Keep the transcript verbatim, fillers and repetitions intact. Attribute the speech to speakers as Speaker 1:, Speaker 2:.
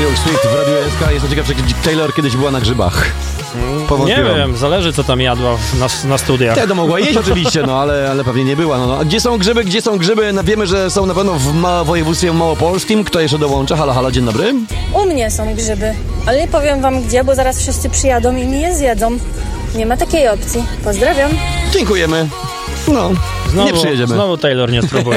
Speaker 1: York Street w Radiu S K. Jestem ciekaw, czy Taylor kiedyś była na grzybach.
Speaker 2: Nie wiem, zależy co tam jadła na, na studiach.
Speaker 1: Ja to mogła jeść oczywiście, no ale, ale pewnie nie była. No, no. A gdzie są grzyby, gdzie są grzyby? No, wiemy, że są na pewno w ma- województwie małopolskim. Kto jeszcze dołącza? Halo, halo, dzień dobry.
Speaker 3: U mnie są grzyby, ale nie powiem wam gdzie, bo zaraz wszyscy przyjadą i mi je zjedzą. Nie ma takiej opcji. Pozdrawiam.
Speaker 1: Dziękujemy. No,
Speaker 2: Znowu,
Speaker 1: nie przyjedziemy.
Speaker 2: Znowu Taylor nie spróbuje.